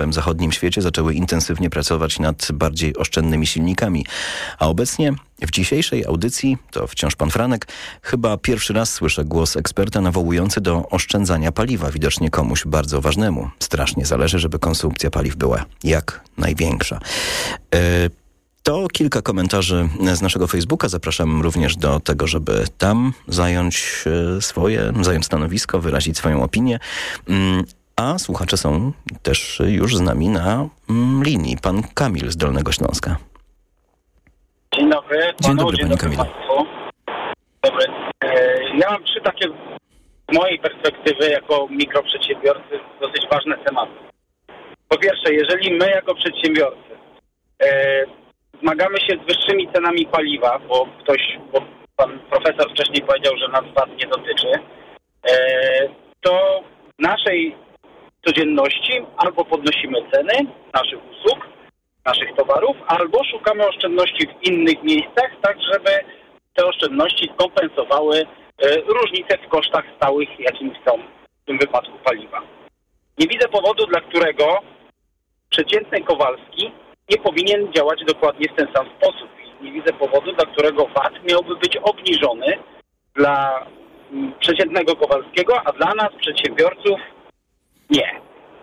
całym zachodnim świecie zaczęły intensywnie pracować nad bardziej oszczędnymi silnikami. A obecnie w dzisiejszej audycji, to wciąż pan Franek, chyba pierwszy raz słyszę głos eksperta nawołujący do oszczędzania paliwa, widocznie komuś bardzo ważnemu. Strasznie zależy, żeby konsumpcja paliw była jak największa. To kilka komentarzy z naszego Facebooka. Zapraszam również do tego, żeby tam zająć stanowisko, wyrazić swoją opinię. A słuchacze są też już z nami na linii. Pan Kamil z Dolnego Śląska. Dzień dobry. Dzień dobry, panie Kamilu. Dobry. Ja mam trzy takie, z mojej perspektywy, jako mikroprzedsiębiorcy, dosyć ważne tematy. Po pierwsze, jeżeli my jako przedsiębiorcy zmagamy się z wyższymi cenami paliwa, bo pan profesor wcześniej powiedział, że nas VAT nie dotyczy, to w naszej codzienności albo podnosimy ceny naszych usług, naszych towarów, albo szukamy oszczędności w innych miejscach, tak żeby te oszczędności skompensowały różnice w kosztach stałych, jakim są w tym wypadku paliwa. Nie widzę powodu, dla którego przeciętny Kowalski nie powinien działać dokładnie w ten sam sposób. Nie widzę powodu, dla którego VAT miałby być obniżony dla przeciętnego Kowalskiego, a dla nas, przedsiębiorców, nie.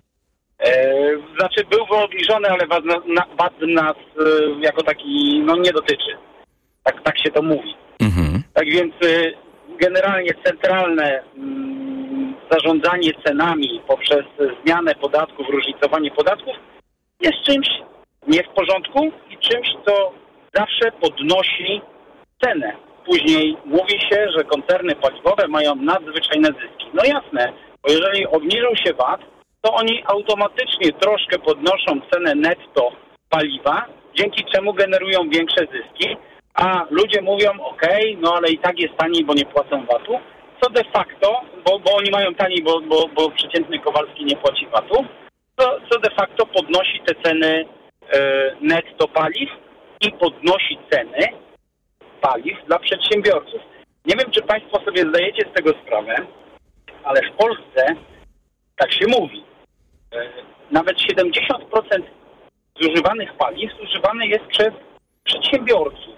Znaczy byłby obniżony, ale VAT nas jako taki nie dotyczy. Tak się to mówi. Mhm. Tak więc generalnie centralne zarządzanie cenami poprzez zmianę podatków, różnicowanie podatków jest czymś nie w porządku i czymś, co zawsze podnosi cenę. Później mówi się, że koncerny paliwowe mają nadzwyczajne zyski. No jasne, bo jeżeli obniżą się VAT, to oni automatycznie troszkę podnoszą cenę netto paliwa, dzięki czemu generują większe zyski, a ludzie mówią, ale i tak jest taniej, bo nie płacą VAT-u, co de facto, bo oni mają taniej, bo przeciętny Kowalski nie płaci VAT-u, co de facto podnosi te ceny netto paliw i podnosi ceny paliw dla przedsiębiorców. Nie wiem, czy państwo sobie zdajecie z tego sprawę, ale w Polsce tak się mówi. Nawet 70% zużywanych paliw zużywane jest przez przedsiębiorców.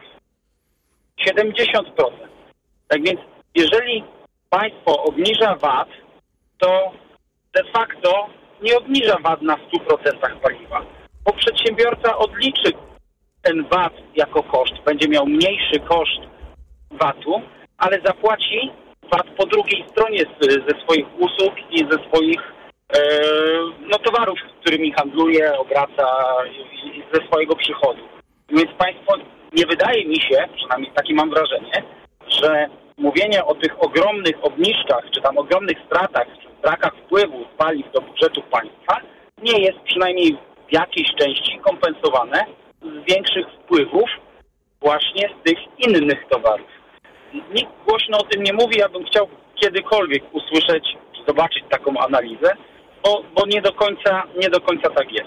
70%. Tak więc, jeżeli państwo obniża VAT, to de facto nie obniża VAT na 100% paliwa. Bo przedsiębiorca odliczy ten VAT jako koszt, będzie miał mniejszy koszt VAT-u, ale zapłaci VAT po drugiej stronie ze swoich usług i ze swoich towarów, którymi handluje, obraca i ze swojego przychodu. Więc państwo, nie wydaje mi się, przynajmniej takie mam wrażenie, że mówienie o tych ogromnych obniżkach, czy tam ogromnych stratach, czy brakach wpływu z paliw do budżetu państwa nie jest przynajmniej w jakiejś części kompensowane z większych wpływów właśnie z tych innych towarów. Nikt głośno o tym nie mówi, ja bym chciał kiedykolwiek usłyszeć, zobaczyć taką analizę, bo nie do końca tak jest.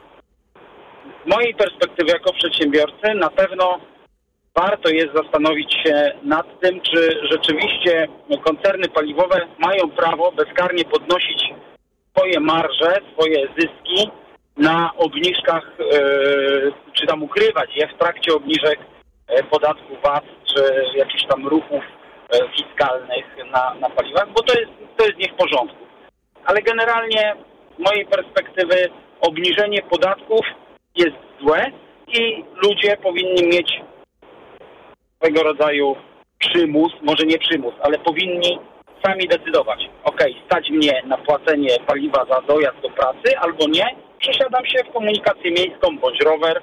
Z mojej perspektywy jako przedsiębiorcy na pewno warto jest zastanowić się nad tym, czy rzeczywiście koncerny paliwowe mają prawo bezkarnie podnosić swoje marże, swoje zyski na obniżkach, czy tam ukrywać je w trakcie obniżek podatku VAT, czy jakichś tam ruchów fiskalnych na paliwach, bo to jest nie w porządku. Ale generalnie z mojej perspektywy obniżenie podatków jest złe i ludzie powinni mieć swego rodzaju przymus, może nie przymus, ale powinni sami decydować. Stać mnie na płacenie paliwa za dojazd do pracy albo nie, przesiadam się w komunikację miejską bądź rower.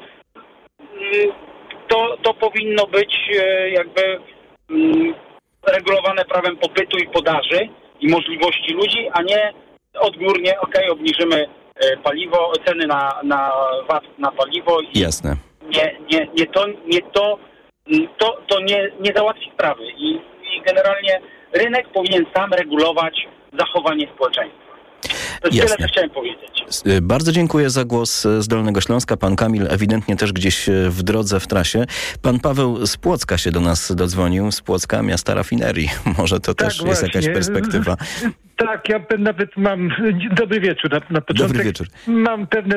To powinno być jakby regulowane prawem popytu i podaży i możliwości ludzi, a nie odgórnie, obniżymy paliwo, ceny na VAT na paliwo i jasne. To nie załatwi sprawy i generalnie rynek powinien sam regulować zachowanie społeczeństwa. To jest tyle, co chciałem powiedzieć. Bardzo dziękuję za głos z Dolnego Śląska. Pan Kamil ewidentnie też gdzieś w drodze, w trasie. Pan Paweł z Płocka się do nas dodzwonił, z Płocka, miasta rafinerii. Może to też jest jakaś perspektywa. Tak, ja nawet mam... Dobry wieczór na początek. Dobry wieczór. Mam pewne